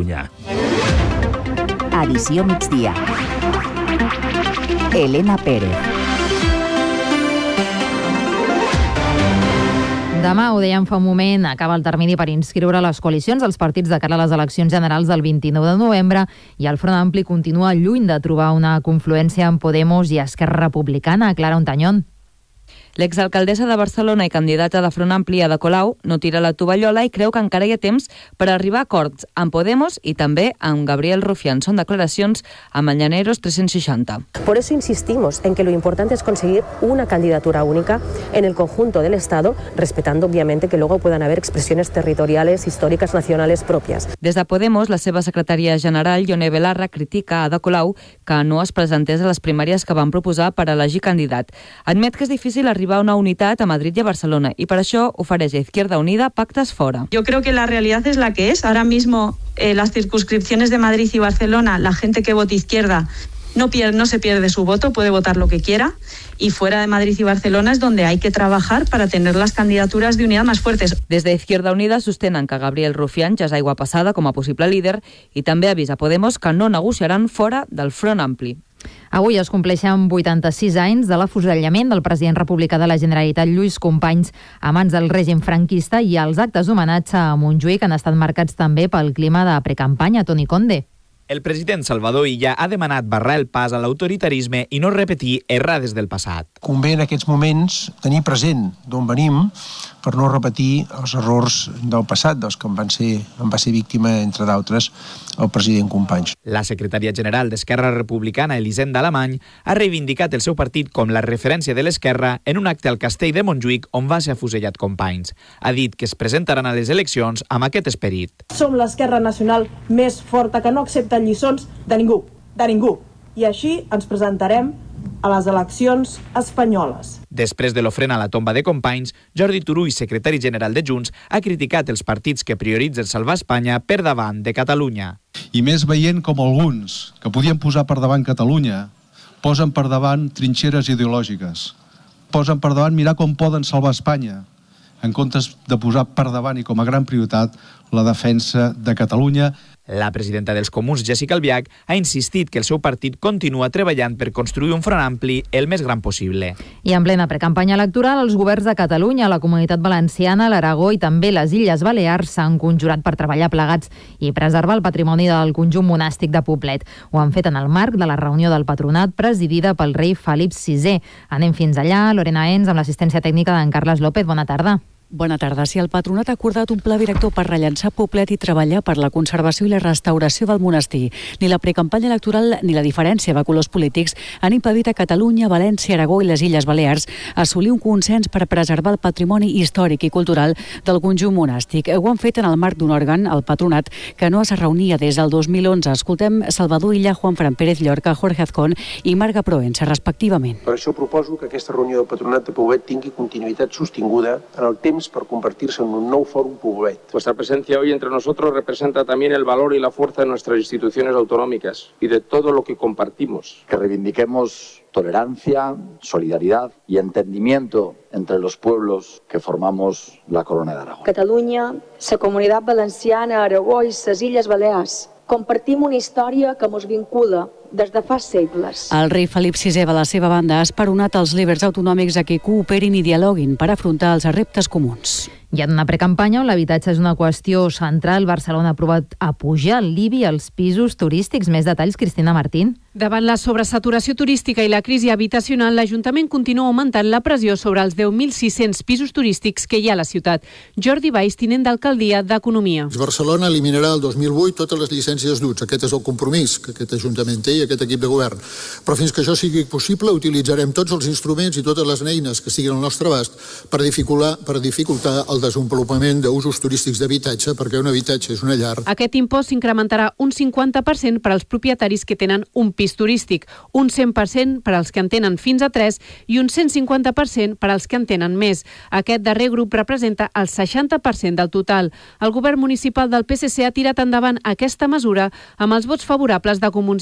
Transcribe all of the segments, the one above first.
Catalunya. Edició migdia. Elena Pérez. Demà, ho dèiem fa un moment, acaba el termini per inscriure les coalicions als partits de cara a les eleccions generals del 29 de novembre i el Front Ampli continua lluny de trobar una confluència amb Podemos i Esquerra Republicana. Clara Ontañón. L'exalcaldessa de Barcelona i candidata de Front Ampli, Ada Colau, no tira la tovallola i creu que encara hi ha temps per arribar a acords amb Podemos y també amb Gabriel Rufián. Son declaracions a Mañaneros 360. Por eso insistimos en que lo importante es conseguir una candidatura única en el conjunto del Estado, respetando obviamente que luego puedan haber expresiones territoriales, históricas, nacionales propias. Des de Podemos, la seva secretària general, Ione Belarra, critica a Ada Colau que no es presentés a les primàries que van proposar per elegir candidat. Admet que és difícil arribar a una unitat a Madrid y a Barcelona y para això ofereix a Izquierda Unida pactes fora. Yo creo que la realidad es la que es. Ahora mismo las circunscripciones de Madrid y Barcelona, la gente que vote izquierda no se pierde su voto, puede votar lo que quiera, y fuera de Madrid y Barcelona es donde hay que trabajar para tener las candidaturas de unidad más fuertes. Des d'Izquierda Unida sostenen que Gabriel Rufián ja és aigua passada com a possible líder i també avisa Podemos que no negociaran fora del Front Ampli. Avui es compleixen 86 anys de l'afusellament del president republicà de la Generalitat, Lluís Companys, a mans del règim franquista, i els actes d'homenatge a Montjuïc han estat marcats també pel clima de precampanya. Toni Conde. El president Salvador Illa ha demanat barrar el pas a l'autoritarisme i no repetir errades del passat. Convé en aquests moments tenir present d'on venim per no repetir els errors del passat, dels que en va ser víctima, entre d'altres, el president Companys. La secretària general d'Esquerra Republicana, Elisenda Alemany, ha reivindicat el seu partit com la referència de l'esquerra en un acte al castell de Montjuïc on va ser afusellat Companys. Ha dit que es presentaran a les eleccions amb aquest esperit. Som l'esquerra nacional més forta que no accepta lliçons de ningú. I així ens presentarem a les eleccions espanyoles. Després de l'ofrena a la tomba de Companys, Jordi Turull, secretari general de Junts, ha criticat els partits que prioritzen salvar Espanya per davant de Catalunya. I més veient com alguns, que podien posar per davant Catalunya, posen per davant trinxeres ideològiques. Posen per davant mirar com poden salvar Espanya, en comptes de posar per davant i com a gran prioritat la defensa de Catalunya. La presidenta dels Comuns, Jéssica Albiach, ha insistit que el seu partit continua treballant per construir un front ampli el més gran possible. I en plena precampanya electoral, els governs de Catalunya, la Comunitat Valenciana, l'Aragó i també les Illes Balears s'han conjurat per treballar plegats i preservar el patrimoni del conjunt monàstic de Poblet. Ho han fet en el marc de la reunió del patronat presidida pel rei Felip VI. Anem fins allà. Lorena Ens, amb l'assistència tècnica d'en Carles López. Bona tarda. Bona tarda. Si el patronat ha acordat un pla director per rellançar Poblet i treballar per la conservació i la restauració del monestir, ni la precampanya electoral ni la diferència de colors polítics han impedit a Catalunya, València, Aragó i les Illes Balears assolir un consens per preservar el patrimoni històric i cultural del conjunt monàstic. Ho han fet en el marc d'un òrgan, el patronat, que no es reunia des del 2011. Escoltem Salvador Illa, Juanfran Pérez Llorca, Jorge Azcón i Marga Proença, respectivament. Per això proposo que aquesta reunió del patronat de Poblet tingui continuïtat sostinguda en el temps por convertirse en un nuevo fórum Poblet. Vuestra presencia hoy entre nosotros representa también el valor y la fuerza de nuestras instituciones autonómicas y de todo lo que compartimos. Que reivindiquemos tolerancia, solidaridad y entendimiento entre los pueblos que formamos la Corona de Aragón. Catalunya, la Comunitat Valenciana, Aragó i les Illes Balears. Compartim una història que ens vincula des de fa segles. El rei Felip VI, de la seva banda, ha esperonat els líders autonòmics a que cooperin i dialoguin per afrontar els reptes comuns. I en una precampanya on l'habitatge és una qüestió central, Barcelona ha aprovat apujar l'IBI als pisos turístics. Més detalls, Cristina Martín. Davant la sobresaturació turística i la crisi habitacional, l'Ajuntament continua augmentant la pressió sobre els 10.600 pisos turístics que hi ha a la ciutat. Jordi Valls, tinent d'alcaldia d'Economia. Barcelona eliminarà el 2008 totes les llicències d'ús. Aquest és el compromís que aquest Ajuntament té i aquest equip de govern. Però fins que això sigui possible, utilitzarem tots els instruments i totes les eines que siguin al nostre abast per dificultar el desenvolupament d'usos turístics d'habitatge, perquè un habitatge és una llar. Aquest impost s'incrementarà un 50% per als propietaris que tenen un pis turístic, un 100% per als que en tenen fins a 3 i un 150% per als que en tenen més. Aquest darrer grup representa el 60% del total. El govern municipal del PSC ha tirat endavant aquesta mesura amb els vots favorables de Comuns i Esquerra.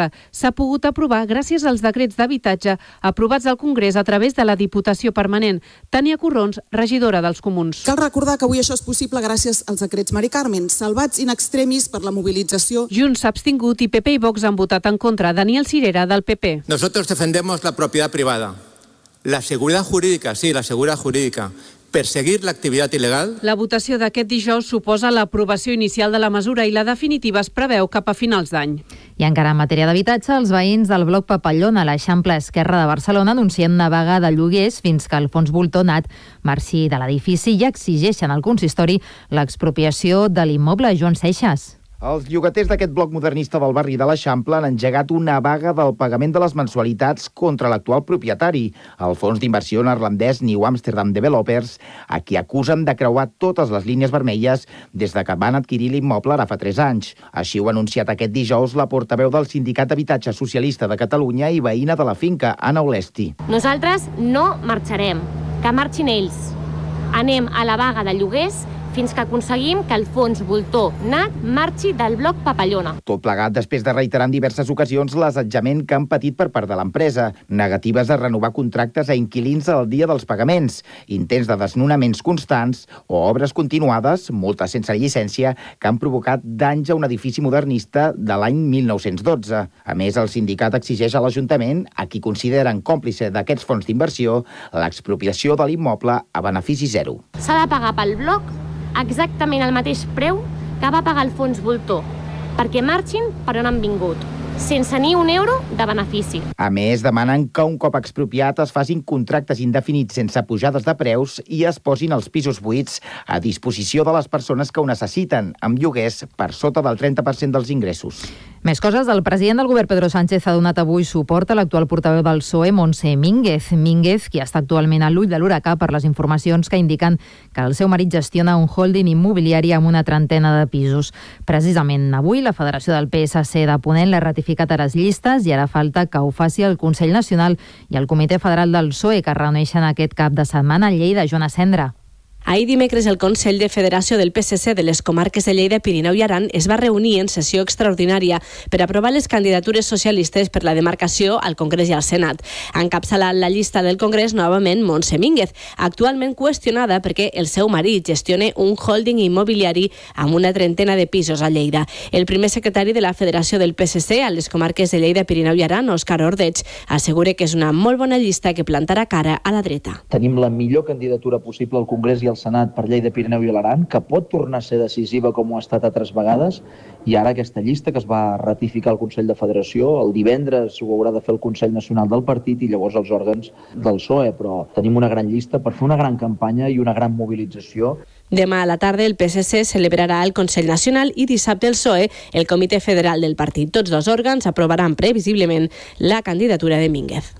Torre. S'ha pogut aprovar gràcies als decrets d'habitatge aprovats al Congrés a través de la Diputació Permanent. Tània Corrons, regidora dels Comuns. Cal recordar que avui això és possible gràcies als decrets Mari Carmen, salvats in extremis per la mobilització. Junts s'ha abstingut i PP i Vox han votat en contra. Daniel Cirera, del PP. Nosotros defendemos la propiedad privada. La seguridad jurídica, sí, la seguridad jurídica. Perseguir l'activitat il·legal. La votació d'aquest dijous suposa l'aprovació inicial de la mesura i la definitiva es preveu cap a finals d'any. I encara en matèria d'habitatge, els veïns del bloc Papallona a l'Eixample Esquerra de Barcelona anuncien una vaga de lloguers fins que Alfons Bultó Nat marxi de l'edifici i exigeixen al consistori l'expropiació de l'immoble. Joan Seixas. Els llogaters d'aquest bloc modernista del barri de l'Eixample han engegat una vaga del pagament de les mensualitats contra l'actual propietari, el fons d'inversió neerlandès New Amsterdam Developers, a qui acusen de creuar totes les línies vermelles des de que van adquirir l'immoble ara fa 3 anys. Així ho ha anunciat aquest dijous la portaveu del Sindicat d'Habitatge Socialista de Catalunya i veïna de la finca, Anna Olesti. Nosaltres no marxarem, que marxin ells. Anem a la vaga de lloguers fins que aconseguim que el fons Bultó Nat marxi del bloc Papallona. Tot plegat després de reiterar en diverses ocasions l'assetjament que han patit per part de l'empresa, negatives a renovar contractes a inquilins al dia dels pagaments, intents de desnonaments constants o obres continuades, moltes sense llicència, que han provocat danys a un edifici modernista de l'any 1912. A més, el sindicat exigeix a l'Ajuntament, a qui consideren còmplice d'aquests fons d'inversió, l'expropiació de l'immoble a benefici zero. S'ha de pagar pel bloc exactament el mateix preu que va pagar el fons Bultó, perquè marxin per on han vingut, sense ni un euro de benefici. A més, demanen que un cop expropiat es facin contractes indefinits sense pujades de preus i es posin els pisos buits a disposició de les persones que ho necessiten, amb lloguers per sota del 30% dels ingressos. Més coses. El president del govern, Pedro Sánchez, ha donat avui suport a l'actual portaveu del PSOE, Montse Mínguez. Mínguez, qui està actualment a l'ull de l'huracà per les informacions que indiquen que el seu marit gestiona un holding immobiliari amb una trentena de pisos. Precisament avui, la Federació del PSC de Ponent l'ha ratificat a les llistes i ara falta que ho faci el Consell Nacional i el Comitè Federal del PSOE, que es reuneixen aquest cap de setmana a Lleida. Joana Cendra. Ahir dimecres el Consell de Federació del PSC de les comarques de Lleida, Pirineu i Aran es va reunir en sessió extraordinària per aprovar les candidatures socialistes per la demarcació al Congrés i al Senat. Ha encapçalat la llista del Congrés novament Montse Mínguez, actualment qüestionada perquè el seu marit gestiona un holding immobiliari amb una trentena de pisos a Lleida. El primer secretari de la Federació del PSC a les comarques de Lleida, Pirineu i Aran, Òscar Ordeig, assegura que és una molt bona llista que plantarà cara a la dreta. Tenim la millor candidatura possible al Congrés i al Senat per Lleida, Pirineu i l'Aran, que pot tornar a ser decisiva com ho ha estat altres vegades, i ara aquesta llista que es va ratificar al Consell de Federació, el divendres ho haurà de fer el Consell Nacional del partit i llavors els òrgans del PSOE, però tenim una gran llista per fer una gran campanya i una gran mobilització. Demà a la tarda el PSC celebrarà el Consell Nacional i dissabte el PSOE, el Comitè Federal del partit. Tots dos òrgans aprovaran previsiblement la candidatura de Mínguez.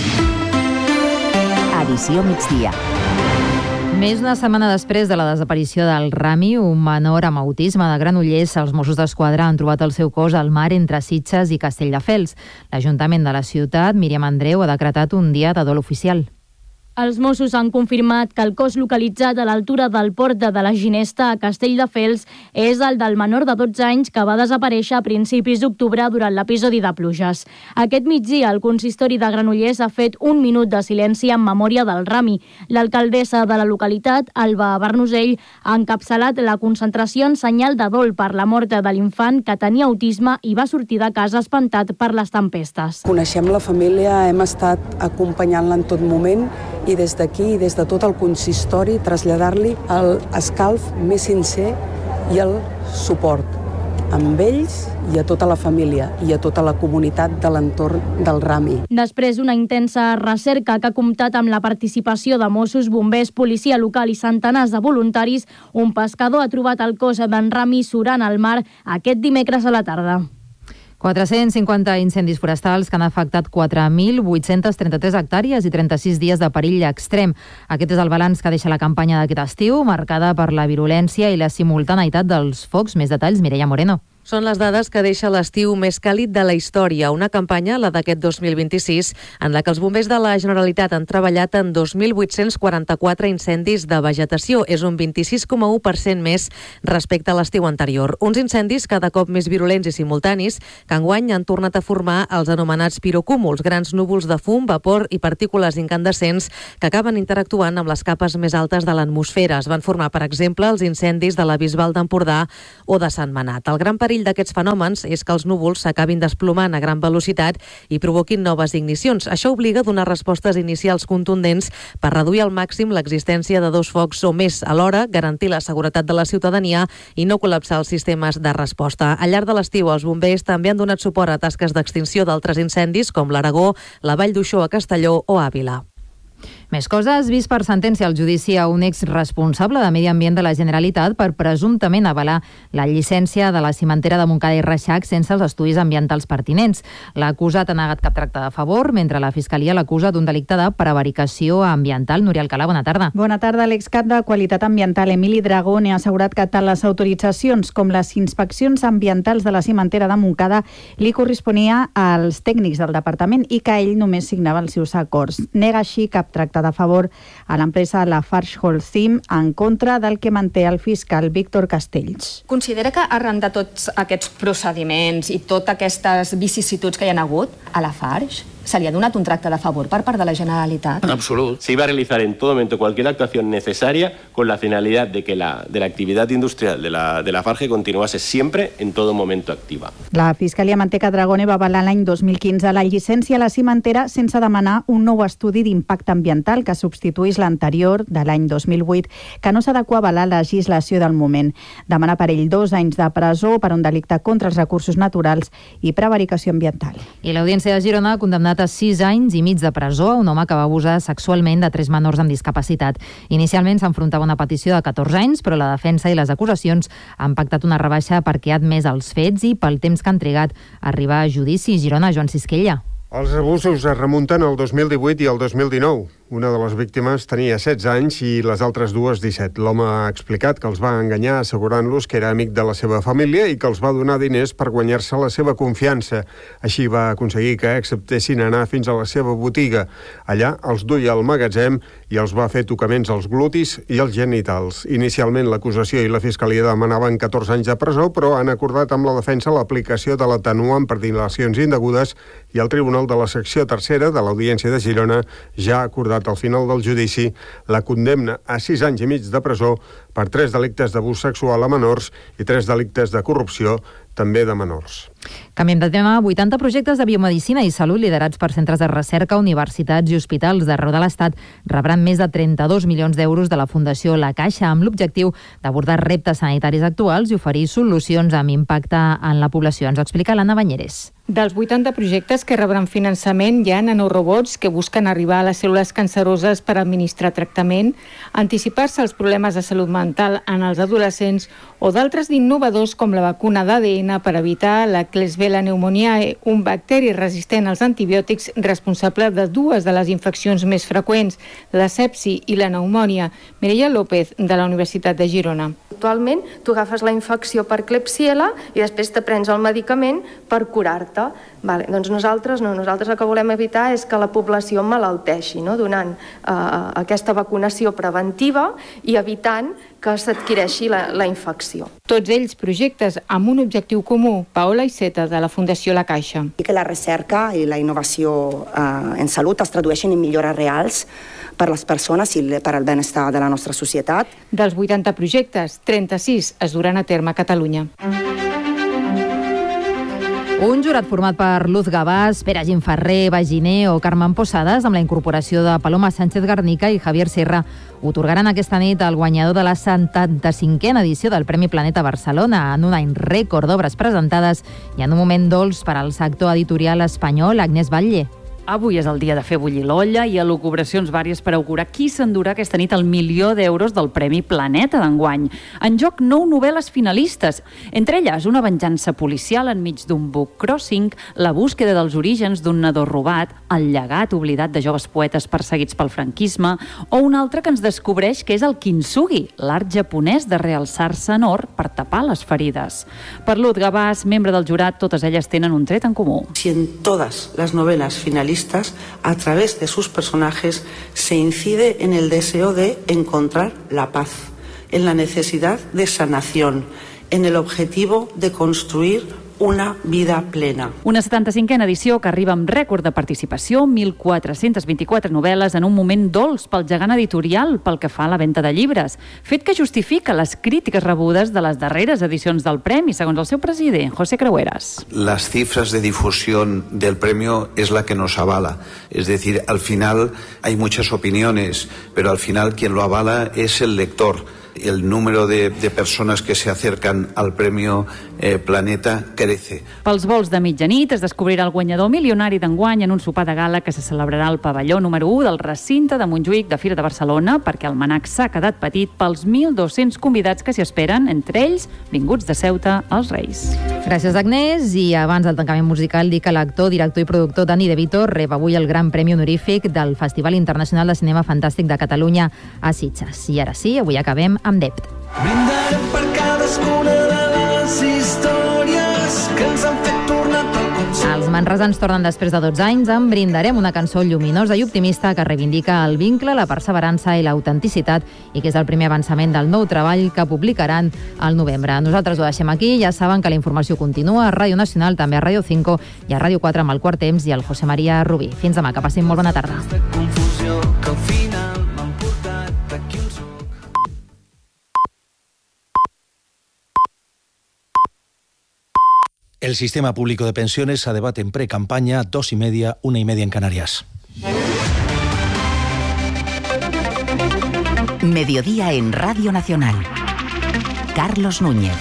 Edició migdia. Més d'una setmana després de la desaparició del Rami, un menor amb autisme de Granollers, els Mossos d'Esquadra han trobat el seu cos al mar entre Sitges i Castelldefels. L'Ajuntament de la ciutat, Míriam Andreu, ha decretat un dia de dol oficial. Els Mossos han confirmat que el cos localitzat a l'altura del port de la Ginesta a Castelldefels és el del menor de 12 anys que va desaparèixer a principis d'octubre durant l'episodi de pluges. Aquest migdia, el consistori de Granollers ha fet un minut de silenci en memòria del Rami. L'alcaldessa de la localitat, Alba Barnosell, ha encapçalat la concentració en senyal de dol per la mort de l'infant que tenia autisme i va sortir de casa espantat per les tempestes. Coneixem la família, hem estat acompanyant-la en tot moment i des d'aquí i des de tot el consistori traslladar-li l'escalf més sincer i el suport amb ells i a tota la família i a tota la comunitat de l'entorn del Rami. Després d'una intensa recerca que ha comptat amb la participació de Mossos, bombers, policia local i centenars de voluntaris, un pescador ha trobat el cos d'en Rami surant al mar aquest dimecres a la tarda. 450 incendis forestals que han afectat 4.833 hectàrees i 36 dies de perill extrem. Aquest és el balanç que deixa la campanya d'aquest estiu, marcada per la virulència i la simultaneïtat dels focs. Més detalls, Mireia Moreno. Són les dades que deixa l'estiu més càlid de la història, una campanya, la d'aquest 2026, en la que els bombers de la Generalitat han treballat en 2.844 incendis de vegetació. És un 26,1% més respecte a l'estiu anterior. Uns incendis cada cop més virulents i simultanis que enguany han tornat a formar els anomenats pirocúmuls, grans núvols de fum, vapor i partícules incandescents que acaben interactuant amb les capes més altes de l'atmosfera. Es van formar, per exemple, els incendis de la Bisbal d'Empordà o de Sentmenat. El gran perill d'aquests fenòmens és que els núvols s'acabin desplomant a gran velocitat i provoquin noves ignicions. Això obliga a donar respostes inicials contundents per reduir al màxim l'existència de dos focs o més alhora, garantir la seguretat de la ciutadania i no col·lapsar els sistemes de resposta. Al llarg de l'estiu, els bombers també han donat suport a tasques d'extinció d'altres incendis com l'Aragó, la Vall d'Uixó a Castelló o Àvila. Més coses. Vist per sentència al judici a un exresponsable de Medi Ambient de la Generalitat per presumptament avalar la llicència de la cimentera de Montcada i Reixac sense els estudis ambientals pertinents. L'acusat ha negat cap tracte de favor, mentre la Fiscalia l'acusa d'un delicte de prevaricació ambiental. Núria Alcalà, bona tarda. Bona tarda. L'excap de Qualitat Ambiental, Emili Dragón, ha assegurat que tant les autoritzacions com les inspeccions ambientals de la cimentera de Montcada li corresponia als tècnics del departament i que ell només signava els seus acords. Nega així cap tracte de favor a l'empresa Lafarge Holcim en contra del que manté el fiscal Víctor Castells. Considera que arran de tots aquests procediments i totes aquestes vicissituds que hi ha hagut a Lafarge se li ha donat un tracte de favor per part de la Generalitat? En absolut. Se iba a realizar en todo momento cualquier actuación necesaria con la finalidad de que la actividad industrial de la Lafarge continuase siempre en todo momento activa. La Fiscalia manté que Dragone va avalar l'any 2015 la llicència a la cimentera sense demanar un nou estudi d'impacte ambiental que substituís l'anterior de l'any 2008, que no s'adequava a la legislació del moment. Demana per ell 2 anys de presó per un delicte contra els recursos naturals i prevaricació ambiental. I l'Audiència de Girona ha condemnat a 6 anys i mig de presó a un home que va abusar sexualment de 3 menors amb discapacitat. Inicialment s'enfrontava una petició de 14 anys, però la defensa i les acusacions han pactat una rebaixa perquè ha admès els fets i pel temps que han trigat a arribar a judici. Girona, Joan Sisquella. Els abusos es remunten al 2018 i al 2019. Una de les víctimes tenia 16 anys i les altres dues 17. L'home ha explicat que els va enganyar assegurant-los que era amic de la seva família i que els va donar diners per guanyar-se la seva confiança. Així va aconseguir que acceptessin anar fins a la seva botiga. Allà els duia al magatzem i els va fer tocaments als glutis i als genitals. Inicialment l'acusació i la Fiscalia demanaven 14 anys de presó, però han acordat amb la defensa l'aplicació de l'atenuant per dilacions indegudes i el Tribunal de la Secció Tercera de l'Audiència de Girona ja ha acordat al final del judici la condemna a 6 anys i mig de presó per 3 delictes d'abús sexual a menors i 3 delictes de corrupció, també de menors. Canviem de tema. 80 projectes de biomedicina i salut liderats per centres de recerca, universitats i hospitals d'arreu de l'Estat rebran més de 32 milions d'euros de la Fundació La Caixa amb l'objectiu d'abordar reptes sanitaris actuals i oferir solucions amb impacte en la població. Ens ho explica l'Anna Banyeres. Dels 80 projectes que rebran finançament hi ha nanorobots que busquen arribar a les cèl·lules canceroses per administrar tractament, anticipar-se als problemes de salut mental en els adolescents o d'altres d'innovadors com la vacuna d'ADN per evitar la Klebsiella pneumoniae, un bacteri resistent als antibiòtics responsable de 2 de les infeccions més freqüents, la sepsi i la pneumònia. Mireia López, de la Universitat de Girona. Actualment, tu agafes la infecció per Klebsiella i després te prens el medicament per curar-te. Vale, doncs nosaltres no, nosaltres el que volem evitar és que la població emmalalteixi, no? Donant aquesta vacunació preventiva i evitant que s'adquireixi la infecció. Tots ells projectes amb un objectiu comú. Paola Iceta, de la Fundació La Caixa. I que la recerca i la innovació en salut es tradueixen en millores reals per les persones i per al benestar de la nostra societat. Dels 80 projectes, 36 es duran a terme a Catalunya. Un jurat format per Luz Gavàs, Pere Gimferrer, Baginer o Carmen Posadas, amb la incorporació de Paloma Sánchez Garnica i Javier Sierra, otorgaran aquesta nit el guanyador de la 75a edició del Premi Planeta Barcelona, en un any rècord d'obres presentades i en un moment dolç per al sector editorial espanyol, Agnès Batlle. Avui és el dia de fer bullir l'olla i elucubracions vàries per augurar qui s'endurà aquesta nit el $1.000.000 del Premi Planeta d'enguany. En joc 9 novel·les finalistes, entre elles una venjança policial enmig d'un book crossing, la búsqueda dels orígens d'un nadó robat, el llegat oblidat de joves poetes perseguits pel franquisme, o un altre que ens descobreix que és el kintsugi, l'art japonès de realçar-se en or per tapar les ferides. Per Lut Gavàs, membre del jurat, totes elles tenen un tret en comú. Si en todas las novelas finalistas, a través de sus personajes, se incide en el deseo de encontrar la paz, en la necesidad de sanación, en el objetivo de construir una vida plena. Una 75a edició que arriba amb rècord de participació, 1.424 novel·les en un moment dolç pel gegant editorial pel que fa a la venda de llibres, fet que justifica les crítiques rebudes de les darreres edicions del Premi, segons el seu president, José Creueras. Las cifras de difusión del premio es la que nos avala. Es decir, al final hay muchas opiniones, pero al final quien lo avala es el lector. El número de personas que se acercan al Premio Planeta crece. Pels vols de mitjanit es descobrirà el guanyador milionari d'enguany en un sopar de gala que se celebrarà al pavelló número 1 del recinte de Montjuïc de Fira de Barcelona, perquè el manac s'ha quedat petit pels 1.200 convidats que s'hi esperen, entre ells vinguts de Ceuta als Reis. Gràcies, Agnès. I abans del tancament musical, dir que l'actor, director i productor Dani De Vito rep avui el Gran Premi Honorífic del Festival Internacional de Cinema Fantàstic de Catalunya a Sitges. I ara sí, avui acabem amb Debt. Brindarem per cadascuna de les històries que ens han fet tornar pel consol. Els manresans tornen després de 12 anys amb Brindarem, una cançó lluminosa i optimista que reivindica el vincle, la perseverança i l'autenticitat i que és el primer avançament del nou treball que publicaran al novembre. Nosaltres ho deixem aquí, ja saben que la informació continua a Ràdio Nacional, també a Ràdio 5 i a Ràdio 4 amb el Quart Temps i el José María Rubí. Fins demà, que passin molt bona tarda. Confusió que al final m'han portat aquí un sol. El sistema público de pensiones a debate en pre-campaña, 2:30, 1:30 en Canarias. Mediodía en Radio Nacional. Carlos Núñez.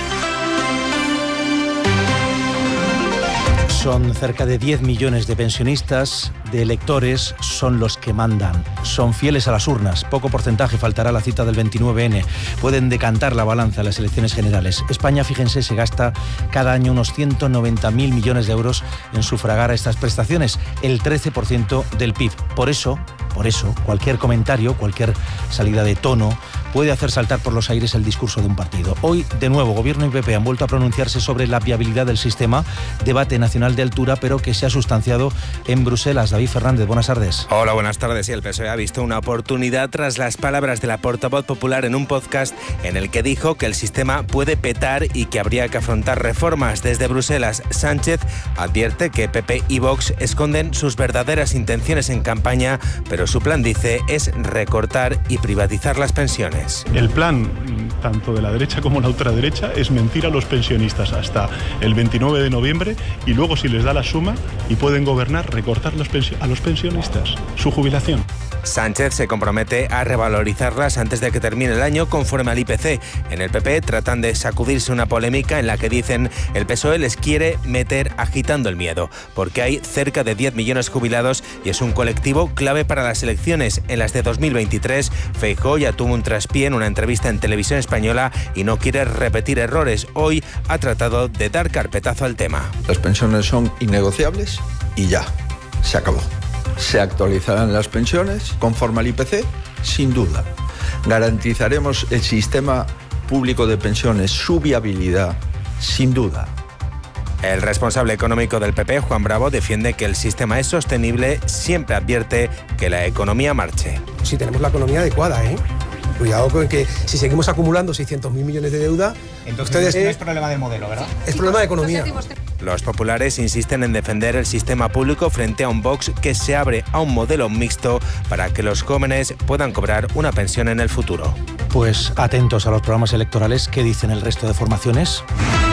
Son cerca de 10 millones de pensionistas, de electores, son los que mandan. Son fieles a las urnas. Poco porcentaje faltará a la cita del 29N. Pueden decantar la balanza en las elecciones generales. España, fíjense, se gasta cada año unos 190.000 millones de euros en sufragar a estas prestaciones, el 13% del PIB. Por eso, cualquier comentario, cualquier salida de tono puede hacer saltar por los aires el discurso de un partido. Hoy, de nuevo, Gobierno y PP han vuelto a pronunciarse sobre la viabilidad del sistema, debate nacional de altura, pero que se ha sustanciado en Bruselas. David Fernández, buenas tardes. Hola, buenas tardes. Y el PSOE ha visto una oportunidad tras las palabras de la portavoz popular en un podcast en el que dijo que el sistema puede petar y que habría que afrontar reformas. Desde Bruselas, Sánchez advierte que PP y Vox esconden sus verdaderas intenciones en campaña, pero su plan, dice, es recortar y privatizar las pensiones. El plan, tanto de la derecha como la ultraderecha, es mentir a los pensionistas hasta el 29 de noviembre y luego, si les da la suma y pueden gobernar, recortar a los pensionistas su jubilación. Sánchez se compromete a revalorizarlas antes de que termine el año conforme al IPC. En el PP tratan de sacudirse una polémica en la que dicen el PSOE les quiere meter agitando el miedo, porque hay cerca de 10 millones jubilados y es un colectivo clave para las elecciones. En las de 2023, Feijóo ya tuvo un traspié en una entrevista en Televisión Española y no quiere repetir errores. Hoy ha tratado de dar carpetazo al tema. Las pensiones son innegociables y ya, se acabó. Se actualizarán las pensiones conforme al IPC, sin duda. Garantizaremos el sistema público de pensiones, su viabilidad, sin duda. El responsable económico del PP, Juan Bravo, defiende que el sistema es sostenible, siempre advierte que la economía marche. Si tenemos la economía adecuada, Cuidado con que si seguimos acumulando 600.000 millones de deuda... Entonces no es problema del modelo, ¿verdad? Es problema de economía. Los populares insisten en defender el sistema público frente a un Vox que se abre a un modelo mixto para que los jóvenes puedan cobrar una pensión en el futuro. Pues atentos a los programas electorales. ¿Qué dicen el resto de formaciones?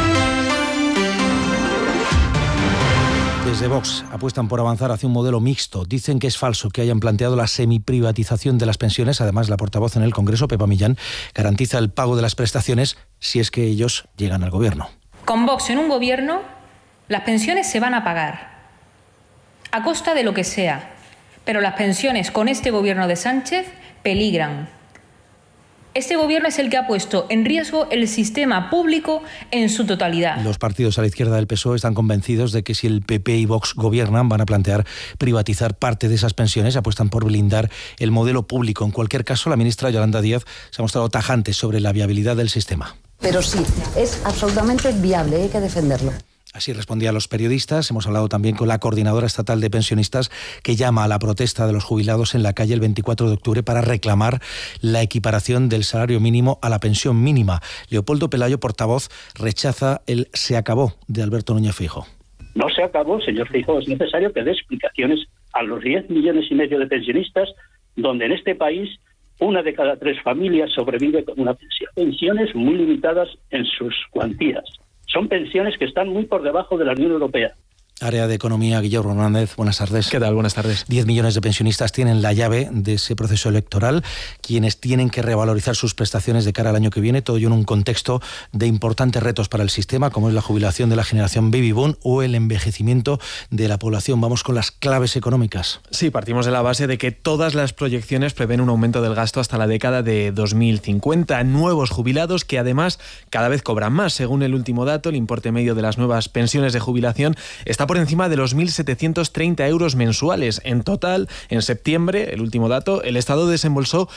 Desde Vox apuestan por avanzar hacia un modelo mixto. Dicen que es falso que hayan planteado la semiprivatización de las pensiones. Además, la portavoz en el Congreso, Pepa Millán, garantiza el pago de las prestaciones si es que ellos llegan al gobierno. Con Vox en un gobierno, las pensiones se van a pagar. a costa de lo que sea. Pero las pensiones con este gobierno de Sánchez peligran. Este gobierno es el que ha puesto en riesgo el sistema público en su totalidad. Los partidos a la izquierda del PSOE están convencidos de que si el PP y Vox gobiernan van a plantear privatizar parte de esas pensiones, apuestan por blindar el modelo público. En cualquier caso, la ministra Yolanda Díaz se ha mostrado tajante sobre la viabilidad del sistema. Pero sí, es absolutamente viable, hay que defenderlo. Así respondía a los periodistas. Hemos hablado también con la Coordinadora Estatal de Pensionistas, que llama a la protesta de los jubilados en la calle el 24 de octubre para reclamar la equiparación del salario mínimo a la pensión mínima. Leopoldo Pelayo, portavoz, rechaza el "se acabó" de Alberto Núñez Feijóo. No se acabó, señor Feijóo. Es necesario que dé explicaciones a los 10,5 millones de pensionistas, donde en este país 1 de cada 3 familias sobrevive con una pensión. Pensiones muy limitadas en sus cuantías. Son pensiones que están muy por debajo de la Unión Europea. Área de Economía, Guillermo Hernández, buenas tardes. ¿Qué tal? Buenas tardes. 10 millones de pensionistas tienen la llave de ese proceso electoral, quienes tienen que revalorizar sus prestaciones de cara al año que viene, todo ello en un contexto de importantes retos para el sistema, como es la jubilación de la generación Baby Boom o el envejecimiento de la población. Vamos con las claves económicas. Sí, partimos de la base de que todas las proyecciones prevén un aumento del gasto hasta la década de 2050. Nuevos jubilados que además cada vez cobran más. Según el último dato, el importe medio de las nuevas pensiones de jubilación está por encima de los 1.730 euros mensuales. En total, en septiembre, el último dato, el Estado desembolsó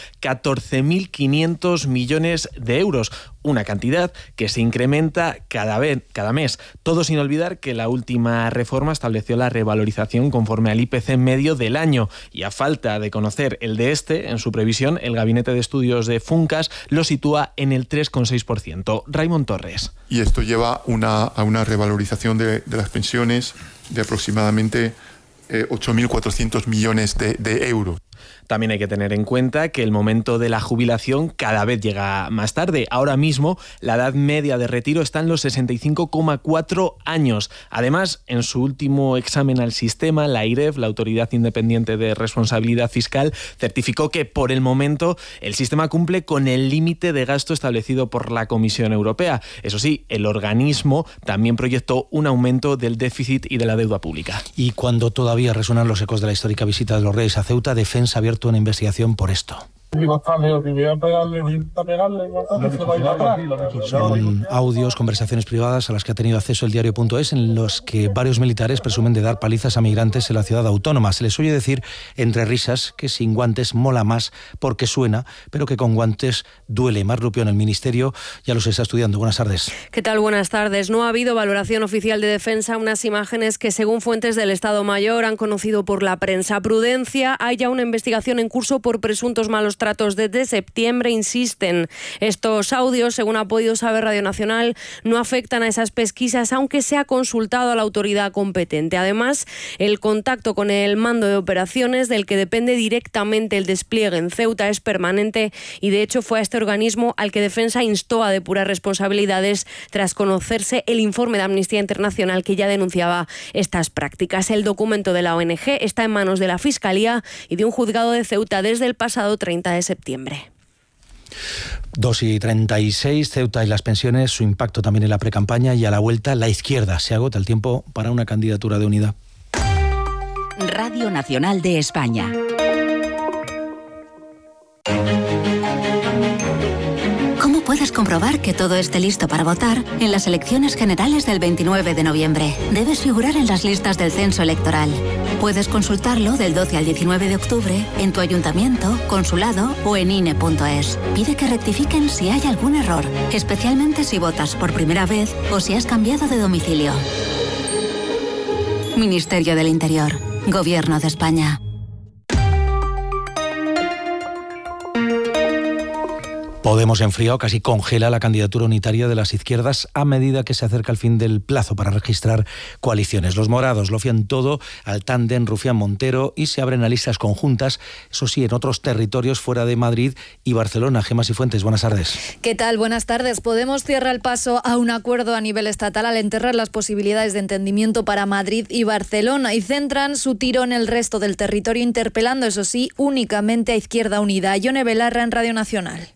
14.500 millones de euros, una cantidad que se incrementa cada mes. Todo sin olvidar que la última reforma estableció la revalorización conforme al IPC medio del año, y a falta de conocer el de en su previsión, el Gabinete de Estudios de Funcas lo sitúa en el 3,6%. Raimon Torres. Y esto lleva a una revalorización de las pensiones de aproximadamente 8.400 millones de euros. También hay que tener en cuenta que el momento de la jubilación cada vez llega más tarde. Ahora mismo la edad media de retiro está en los 65,4 años. Además, en su último examen al sistema, la AIREF, la Autoridad Independiente de Responsabilidad Fiscal, certificó que por el momento el sistema cumple con el límite de gasto establecido por la Comisión Europea. Eso sí, el organismo también proyectó un aumento del déficit y de la deuda pública. Y cuando todavía resuenan los ecos de la histórica visita de los Reyes a Ceuta, Defensa ha abierto una investigación por esto. Son audios, conversaciones privadas a las que ha tenido acceso el diario.es, en los que varios militares presumen de dar palizas a migrantes en la ciudad autónoma. Se les oye decir, entre risas, que sin guantes mola más porque suena, pero que con guantes duele. Mar Rupión, el Ministerio ya los está estudiando. Buenas tardes. ¿Qué tal? Buenas tardes. No ha habido valoración oficial de Defensa, unas imágenes que, según fuentes del Estado Mayor, han conocido por la prensa. Prudencia, hay ya una investigación en curso por presuntos malos tratos desde septiembre, insisten. Estos audios, según ha podido saber Radio Nacional, no afectan a esas pesquisas, aunque se ha consultado a la autoridad competente. Además, el contacto con el mando de operaciones, del que depende directamente el despliegue en Ceuta, es permanente, y de hecho fue a este organismo al que Defensa instó a depurar responsabilidades tras conocerse el informe de Amnistía Internacional que ya denunciaba estas prácticas. El documento de la ONG está en manos de la Fiscalía y de un juzgado de Ceuta desde el pasado 30 de septiembre. 2:36, Ceuta y las pensiones, su impacto también en la precampaña, y a la vuelta la izquierda. Se agota el tiempo para una candidatura de unidad. Radio Nacional de España. ¿Cómo puedes comprobar que todo esté listo para votar en las elecciones generales del 29 de noviembre? Debes figurar en las listas del censo electoral. Puedes consultarlo del 12 al 19 de octubre en tu ayuntamiento, consulado o en INE.es. Pide que rectifiquen si hay algún error, especialmente si votas por primera vez o si has cambiado de domicilio. Ministerio del Interior. Gobierno de España. Podemos enfría o casi congela la candidatura unitaria de las izquierdas a medida que se acerca el fin del plazo para registrar coaliciones. Los morados lo fían todo al tándem Rufián-Montero y se abren a listas conjuntas, eso sí, en otros territorios fuera de Madrid y Barcelona. Gemma Cifuentes, buenas tardes. ¿Qué tal? Buenas tardes. Podemos cierra el paso a un acuerdo a nivel estatal al enterrar las posibilidades de entendimiento para Madrid y Barcelona, y centran su tiro en el resto del territorio, interpelando, eso sí, únicamente a Izquierda Unida. Ione Belarra, en Radio Nacional. Yo creo que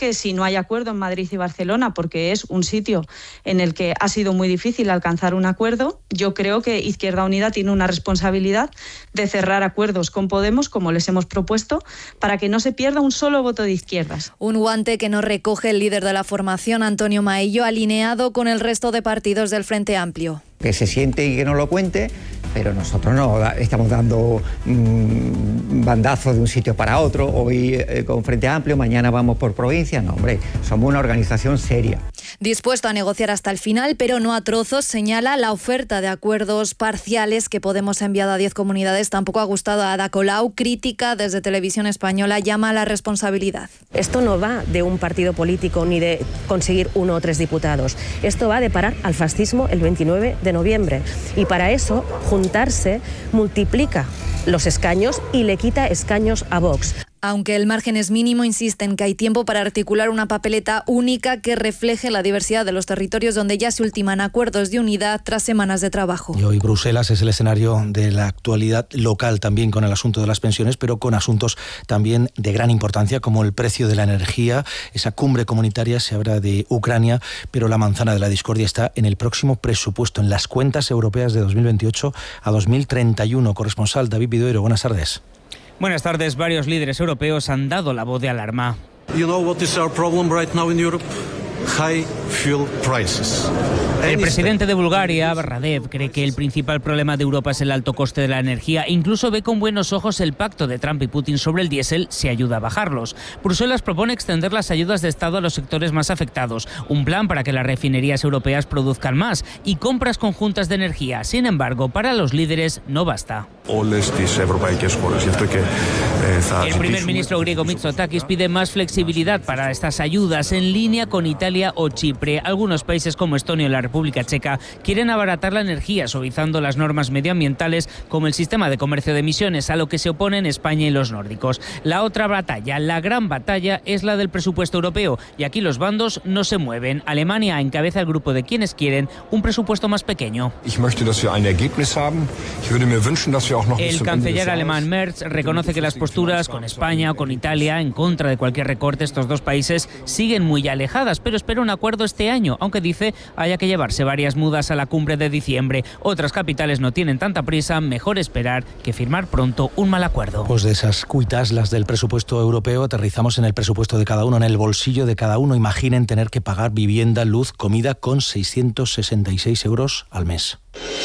que si no hay acuerdo en Madrid y Barcelona, porque es un sitio en el que ha sido muy difícil alcanzar un acuerdo, yo creo que Izquierda Unida tiene una responsabilidad de cerrar acuerdos con Podemos, como les hemos propuesto, para que no se pierda un solo voto de izquierdas. Un guante que no recoge el líder de la formación, Antonio Maillo, alineado con el resto de partidos del Frente Amplio. Que se siente y que no lo cuente, pero nosotros no estamos dando bandazos de un sitio para otro, hoy con Frente Amplio, mañana vamos por provincia, no hombre, somos una organización seria. Dispuesto a negociar hasta el final, pero no a trozos, señala la oferta de acuerdos parciales que Podemos ha enviado a 10 comunidades. Tampoco ha gustado a Ada Colau, crítica desde Televisión Española, llama a la responsabilidad. Esto no va de un partido político ni de conseguir 1 o 3 diputados. Esto va de parar al fascismo el 29 de noviembre. Y para eso, juntarse multiplica los escaños y le quita escaños a Vox. Aunque el margen es mínimo, insisten que hay tiempo para articular una papeleta única que refleje la diversidad de los territorios donde ya se ultiman acuerdos de unidad tras semanas de trabajo. Y hoy Bruselas es el escenario de la actualidad local también con el asunto de las pensiones, pero con asuntos también de gran importancia como el precio de la energía. Esa cumbre comunitaria se habla de Ucrania, pero la manzana de la discordia está en el próximo presupuesto, en las cuentas europeas de 2028 a 2031. Corresponsal David Viduero, buenas tardes. Buenas tardes. Varios líderes europeos han dado la voz de alarma. You know what is our problem right now in Europe? High fuel prices. El presidente de Bulgaria, Radev, cree que el principal problema de Europa es el alto coste de la energía. Incluso ve con buenos ojos el pacto de Trump y Putin sobre el diésel si ayuda a bajarlos. Bruselas propone extender las ayudas de Estado a los sectores más afectados. Un plan para que las refinerías europeas produzcan más y compras conjuntas de energía. Sin embargo, para los líderes no basta. El primer ministro griego Mitsotakis pide más flexibilidad para estas ayudas en línea con Italia o Chipre. Algunos países como Estonia o la República Checa quieren abaratar la energía, suavizando las normas medioambientales como el sistema de comercio de emisiones, a lo que se oponen España y los nórdicos. La otra batalla, la gran batalla, es la del presupuesto europeo, y aquí los bandos no se mueven. Alemania encabeza el grupo de quienes quieren un presupuesto más pequeño. El canciller alemán Merz reconoce que las posturas con España o con Italia en contra de cualquier recorte, estos dos países siguen muy alejadas, pero espera un acuerdo este año, aunque dice haya que llevarse varias mudas a la cumbre de diciembre. Otras capitales no tienen tanta prisa, mejor esperar que firmar pronto un mal acuerdo. Pues de esas cuitas, las del presupuesto europeo, aterrizamos en el presupuesto de cada uno, en el bolsillo de cada uno. Imaginen tener que pagar vivienda, luz, comida con 666 euros al mes.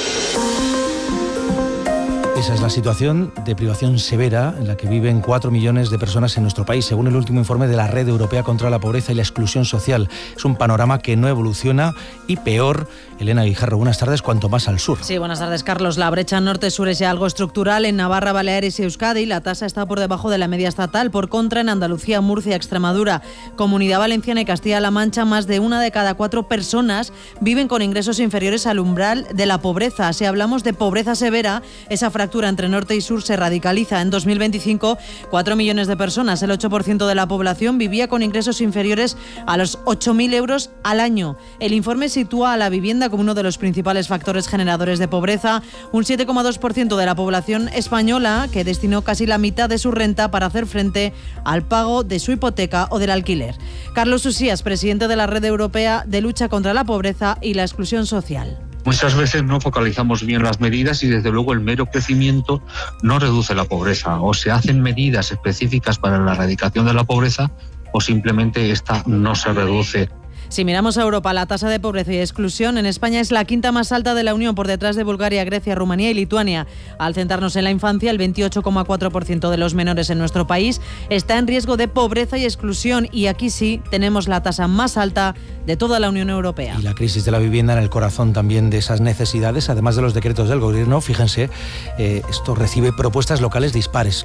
Esa es la situación de privación severa en la que viven 4 millones de personas en nuestro país, según el último informe de la Red Europea contra la Pobreza y la Exclusión Social. Es un panorama que no evoluciona y peor. Elena Guijarro, buenas tardes, cuanto más al sur. Sí, buenas tardes, Carlos. La brecha norte-sur es ya algo estructural. En Navarra, Baleares y Euskadi la tasa está por debajo de la media estatal. Por contra, en Andalucía, Murcia, Extremadura, Comunidad Valenciana y Castilla-La Mancha, más de 1 de cada 4 personas viven con ingresos inferiores al umbral de la pobreza. Si hablamos de pobreza severa, esa fractura entre norte y sur se radicaliza. En 2025, 4 millones de personas, el 8% de la población, vivía con ingresos inferiores a los 8.000 euros al año. El informe sitúa a la vivienda como uno de los principales factores generadores de pobreza. Un 7,2% de la población española que destinó casi la mitad de su renta para hacer frente al pago de su hipoteca o del alquiler. Carlos Usías, presidente de la Red Europea de Lucha contra la Pobreza y la Exclusión Social. Muchas veces no focalizamos bien las medidas y desde luego el mero crecimiento no reduce la pobreza. O se hacen medidas específicas para la erradicación de la pobreza o simplemente esta no se reduce. Si miramos a Europa, la tasa de pobreza y exclusión en España es la quinta más alta de la Unión, por detrás de Bulgaria, Grecia, Rumanía y Lituania. Al centrarnos en la infancia, el 28,4% de los menores en nuestro país está en riesgo de pobreza y exclusión, y aquí sí tenemos la tasa más alta de toda la Unión Europea. Y la crisis de la vivienda en el corazón también de esas necesidades, además de los decretos del gobierno. Fíjense, esto recibe propuestas locales dispares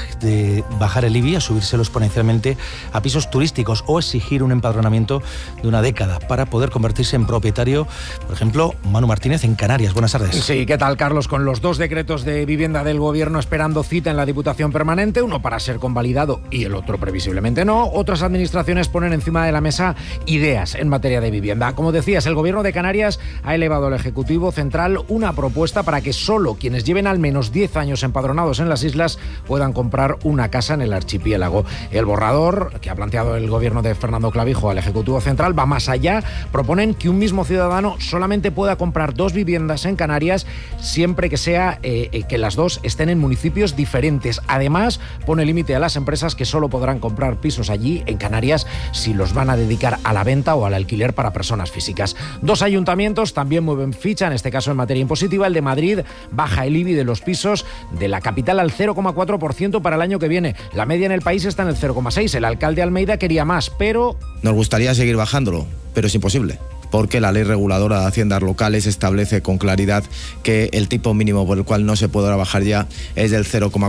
de bajar el IBI, a subírselo exponencialmente a pisos turísticos o exigir un empadronamiento de una década para poder convertirse en propietario. Por ejemplo, Manu Martínez en Canarias. Buenas tardes. Sí, ¿qué tal, Carlos? Con los 2 decretos de vivienda del gobierno esperando cita en la Diputación Permanente, uno para ser convalidado y el otro previsiblemente no, otras administraciones ponen encima de la mesa ideas en materia de vivienda. Como decías, el gobierno de Canarias ha elevado al Ejecutivo Central una propuesta para que solo quienes lleven al menos 10 años empadronados en las islas puedan comprar una casa en el archipiélago. El borrador que ha planteado el gobierno de Fernando Clavijo al Ejecutivo Central va más allá. Proponen que un mismo ciudadano solamente pueda comprar 2 viviendas en Canarias siempre que sea que las 2 estén en municipios diferentes. Además, pone límite a las empresas que solo podrán comprar pisos allí, en Canarias, si los van a dedicar a la venta o al alquiler para personas físicas. 2 ayuntamientos también mueven ficha, en este caso en materia impositiva. El de Madrid baja el IBI de los pisos de la capital al 0,4% para el año que viene. La media en el país está en el 0,6%. El alcalde Almeida quería más, pero... Nos gustaría seguir bajándolo, pero es imposible, porque la ley reguladora de haciendas locales establece con claridad que el tipo mínimo por el cual no se podrá bajar ya es del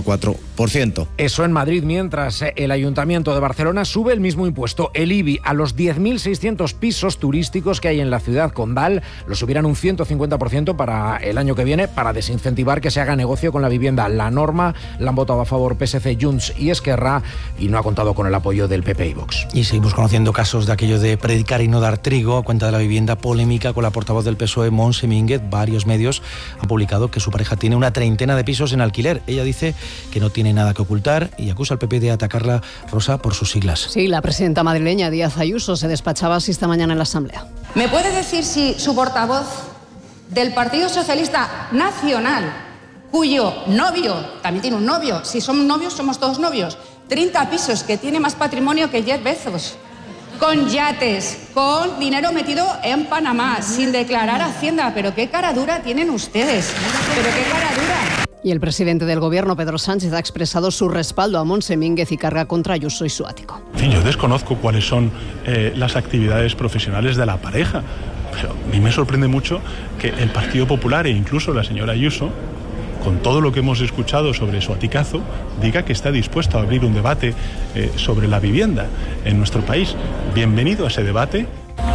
0,4%. Eso en Madrid, mientras el Ayuntamiento de Barcelona sube el mismo impuesto, el IBI, a los 10.600 pisos turísticos que hay en la ciudad condal. Lo subirán un 150% para el año que viene, para desincentivar que se haga negocio con la vivienda. La norma la han votado a favor PSC, Junts y Esquerra, y no ha contado con el apoyo del PP y Vox. Y seguimos conociendo casos de aquello de predicar y no dar trigo a cuenta de la vivienda polémica con la portavoz del PSOE, Montse Mínguez. Varios medios han publicado que su pareja tiene una treintena de pisos en alquiler. Ella dice que no tiene nada que ocultar y acusa al PP de atacarla, Rosa, por sus siglas. Sí, la presidenta madrileña Díaz Ayuso se despachaba así esta mañana en la Asamblea. ¿Me puede decir si su portavoz del Partido Socialista Nacional, cuyo novio, también tiene un novio, si somos novios somos todos novios, 30 pisos, que tiene más patrimonio que Jeff Bezos, con yates, con dinero metido en Panamá, sin declarar Hacienda? Pero qué cara dura tienen ustedes, pero qué cara dura. Y el presidente del gobierno, Pedro Sánchez, ha expresado su respaldo a Montse Mínguez y carga contra Ayuso y su ático. En fin, yo desconozco cuáles son las actividades profesionales de la pareja, pero a mí me sorprende mucho que el Partido Popular e incluso la señora Ayuso, con todo lo que hemos escuchado sobre su aticazo, diga que está dispuesto a abrir un debate sobre la vivienda en nuestro país. Bienvenido a ese debate.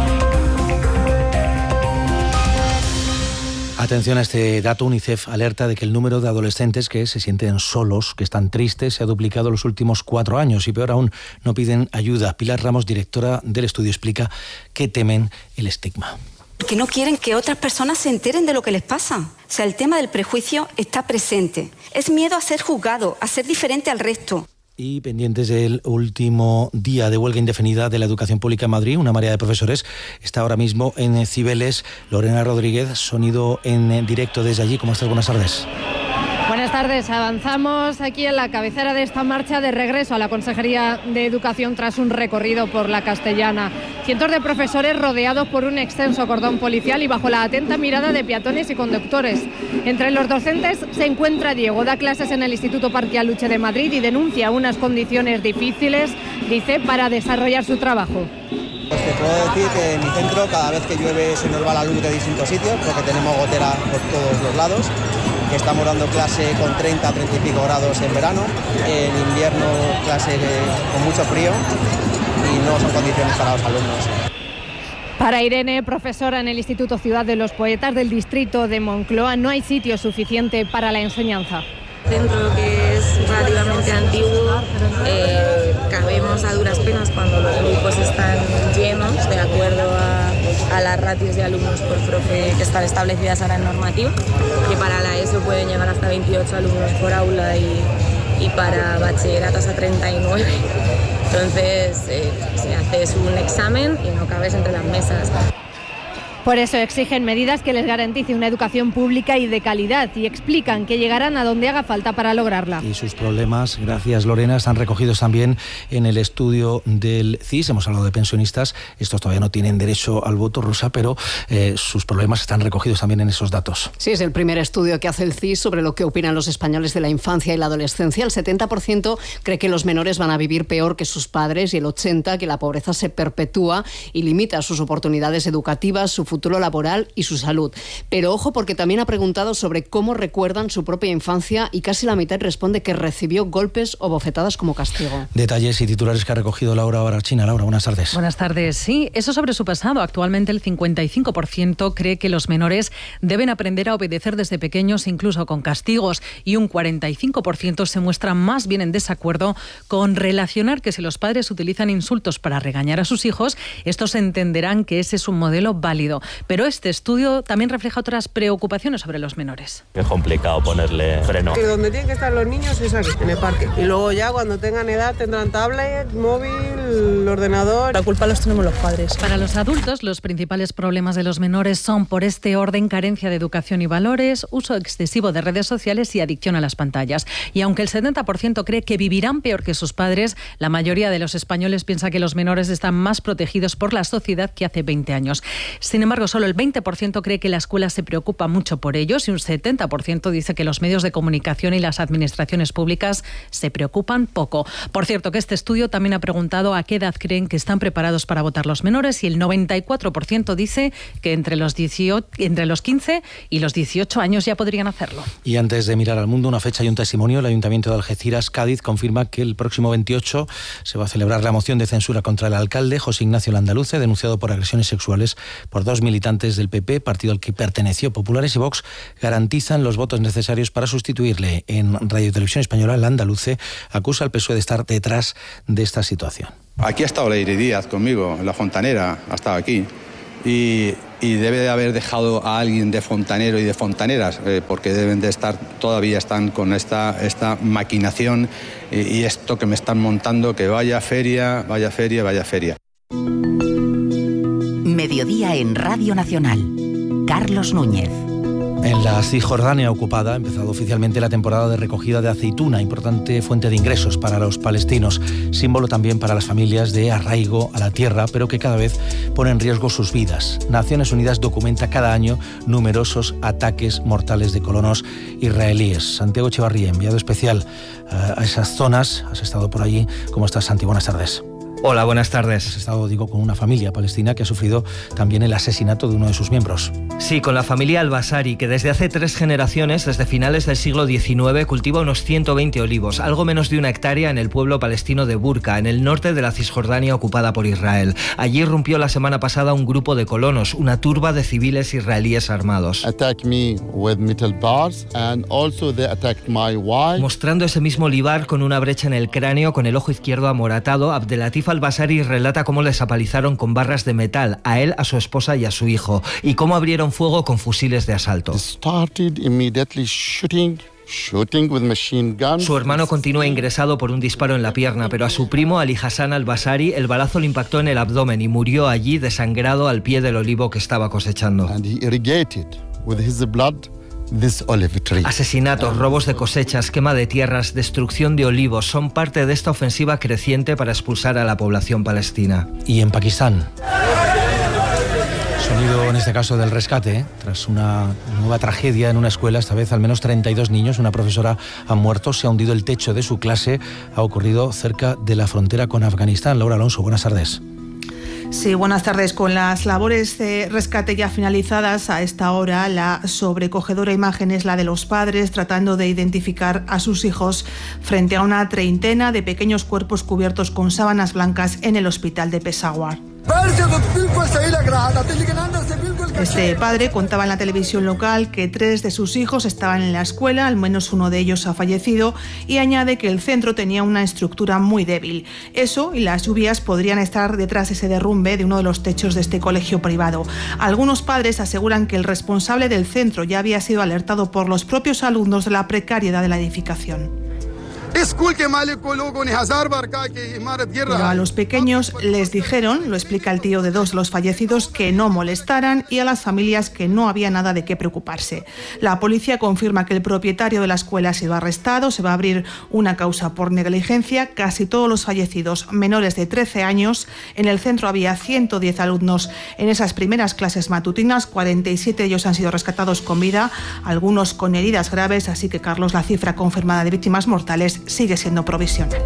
Atención a este dato. UNICEF alerta de que el número de adolescentes que se sienten solos, que están tristes, se ha duplicado en los últimos 4 años y peor aún, no piden ayuda. Pilar Ramos, directora del estudio, explica que temen el estigma. Que no quieren que otras personas se enteren de lo que les pasa. O sea, el tema del prejuicio está presente. Es miedo a ser juzgado, a ser diferente al resto. Y pendientes del último día de huelga indefinida de la educación pública en Madrid, una marea de profesores está ahora mismo en Cibeles. Lorena Rodríguez, sonido en directo desde allí. ¿Cómo estás? Buenas tardes. Buenas tardes. Avanzamos aquí en la cabecera de esta marcha de regreso a la Consejería de Educación tras un recorrido por la Castellana. Cientos de profesores rodeados por un extenso cordón policial y bajo la atenta mirada de peatones y conductores. Entre los docentes se encuentra Diego, da clases en el Instituto Parque Aluche de Madrid y denuncia unas condiciones difíciles, dice, para desarrollar su trabajo. Pues te puedo decir que en mi centro cada vez que llueve se nos va la luz de distintos sitios porque tenemos gotera por todos los lados. Estamos dando clase con 30, 30 y pico grados en verano, en invierno clase con mucho frío y no son condiciones para los alumnos. Para Irene, profesora en el Instituto Ciudad de los Poetas del distrito de Moncloa, no hay sitio suficiente para la enseñanza. Centro que es relativamente antiguo, cabemos a duras penas cuando los grupos están llenos, de acuerdo a las ratios de alumnos por profe que están establecidas ahora en normativa, que para la ESO pueden llegar hasta 28 alumnos por aula y para bachillerato hasta 39. Entonces, si haces un examen y no cabes entre las mesas. Por eso exigen medidas que les garantice una educación pública y de calidad y explican que llegarán a donde haga falta para lograrla. Y sus problemas, gracias Lorena, están recogidos también en el estudio del CIS. Hemos hablado de pensionistas, estos todavía no tienen derecho al voto, Rosa, pero sus problemas están recogidos también en esos datos. Sí, es el primer estudio que hace el CIS sobre lo que opinan los españoles de la infancia y la adolescencia. El 70% cree que los menores van a vivir peor que sus padres y el 80% que la pobreza se perpetúa y limita sus oportunidades educativas, su futuro laboral y su salud. Pero ojo, porque también ha preguntado sobre cómo recuerdan su propia infancia y casi la mitad responde que recibió golpes o bofetadas como castigo. Detalles y titulares que ha recogido Laura Barachina. Laura, buenas tardes. Buenas tardes. Sí, eso sobre su pasado. Actualmente el 55% cree que los menores deben aprender a obedecer desde pequeños, incluso con castigos, y un 45% se muestra más bien en desacuerdo con relacionar que si los padres utilizan insultos para regañar a sus hijos, estos entenderán que ese es un modelo válido. sentido. Pero este estudio también refleja otras preocupaciones sobre los menores. Es complicado ponerle freno. Que donde tienen que estar los niños es aquí, en el parque. Y luego ya cuando tengan edad tendrán tablet, móvil, ordenador. La culpa los tenemos los padres. Para los adultos, los principales problemas de los menores son por este orden: carencia de educación y valores, uso excesivo de redes sociales y adicción a las pantallas. Y aunque el 70% cree que vivirán peor que sus padres, la mayoría de los españoles piensa que los menores están más protegidos por la sociedad que hace 20 años. Sin embargo, solo el 20% cree que la escuela se preocupa mucho por ellos y un 70% dice que los medios de comunicación y las administraciones públicas se preocupan poco. Por cierto, que este estudio también ha preguntado a qué edad creen que están preparados para votar los menores y el 94% dice que entre los 15 y los 18 años ya podrían hacerlo. Y antes de mirar al mundo, una fecha y un testimonio. El Ayuntamiento de Algeciras, Cádiz, confirma que el próximo 28 se va a celebrar la moción de censura contra el alcalde José Ignacio Landaluce, denunciado por agresiones sexuales por 2 militantes del PP, partido al que perteneció. Populares y Vox garantizan los votos necesarios para sustituirle. En Radio y Televisión Española, Landaluce acusa al PSOE de estar detrás de esta situación. Aquí ha estado Leire Díaz conmigo, en la Fontanera, ha estado aquí. Y debe de haber dejado a alguien de fontanero y de fontaneras, porque deben de estar, todavía están con esta maquinación y esto que me están montando, que vaya feria, vaya feria, vaya feria. Mediodía en Radio Nacional. Carlos Núñez. En la Cisjordania ocupada ha empezado oficialmente la temporada de recogida de aceituna, importante fuente de ingresos para los palestinos, símbolo también para las familias de arraigo a la tierra, pero que cada vez pone en riesgo sus vidas. Naciones Unidas documenta cada año numerosos ataques mortales de colonos israelíes. Santiago Echevarría, enviado especial a esas zonas, has estado por allí. ¿Cómo estás, Santi? Buenas tardes. Hola, buenas tardes. Has estado, con una familia palestina que ha sufrido también el asesinato de uno de sus miembros. Sí, con la familia Al-Basari, que desde hace 3 generaciones, desde finales del siglo XIX, cultiva unos 120 olivos, algo menos de 1 hectárea en el pueblo palestino de Burka, en el norte de la Cisjordania ocupada por Israel. Allí irrumpió la semana pasada un grupo de colonos, una turba de civiles israelíes armados. Mostrando ese mismo olivar con una brecha en el cráneo, con el ojo izquierdo amoratado, Abdelatif Al-Basari relata cómo les apalizaron con barras de metal, a él, a su esposa y a su hijo, y cómo abrieron fuego con fusiles de asalto. Su hermano continúa ingresado por un disparo en la pierna, pero a su primo, Ali Hassan Al-Basari, el balazo le impactó en el abdomen y murió allí desangrado al pie del olivo que estaba cosechando. Asesinatos, robos de cosechas, quema de tierras, destrucción de olivos son parte de esta ofensiva creciente para expulsar a la población palestina. Y en Pakistán, sonido en este caso del rescate, tras una nueva tragedia en una escuela, esta vez al menos 32 niños, una profesora ha muerto, se ha hundido el techo de su clase, ha ocurrido cerca de la frontera con Afganistán. Laura Alonso, buenas tardes. Sí, buenas tardes. Con las labores de rescate ya finalizadas, a esta hora la sobrecogedora imagen es la de los padres tratando de identificar a sus hijos frente a una treintena de pequeños cuerpos cubiertos con sábanas blancas en el hospital de Peshawar. Este padre contaba en la televisión local que 3 de sus hijos estaban en la escuela, al menos uno de ellos ha fallecido, y añade que el centro tenía una estructura muy débil. Eso y las lluvias podrían estar detrás de ese derrumbe de uno de los techos de este colegio privado. Algunos padres aseguran que el responsable del centro ya había sido alertado por los propios alumnos de la precariedad de la edificación. Pero a los pequeños les dijeron, lo explica el tío de 2 de los fallecidos, que no molestaran, y a las familias que no había nada de qué preocuparse. La policía confirma que el propietario de la escuela ha sido arrestado, se va a abrir una causa por negligencia. Casi todos los fallecidos menores de 13 años. En el centro había 110 alumnos en esas primeras clases matutinas, 47 de ellos han sido rescatados con vida, algunos con heridas graves, así que, Carlos, la cifra confirmada de víctimas mortales sigue siendo provisional.